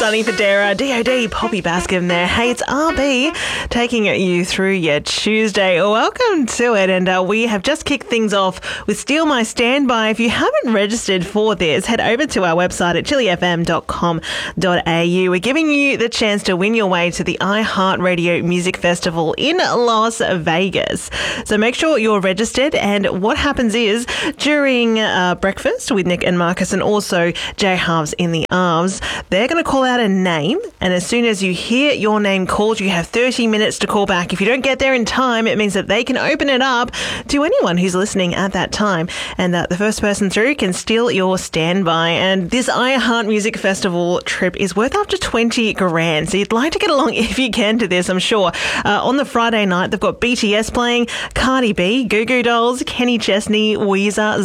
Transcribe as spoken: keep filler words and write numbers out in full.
Sonny Fodera, D O D, Poppy Bascom there. Hey, it's R B taking you through your Tuesday. Welcome to it. And uh, we have just kicked things off with Steal My Standby. If you haven't registered for this, head over to our website at chili f m dot com dot a u. We're giving you the chance to win your way to the iHeartRadio Music Festival in Las Vegas. So make sure you're registered. And what happens is during uh, breakfast with Nick and Marcus and also Jay Halves in the Arms, they're going to call out a name, and as soon as you hear your name called, you have thirty minutes to call back. If you don't get there in time, it means that they can open it up to anyone who's listening at that time, and uh, the first person through can steal your standby. And this iHeart Music Festival trip is worth up to twenty grand, so you'd like to get along if you can to this, I'm sure. Uh, on the Friday night, they've got B T S playing, Cardi B, Goo Goo Dolls, Kenny Chesney, Weezer,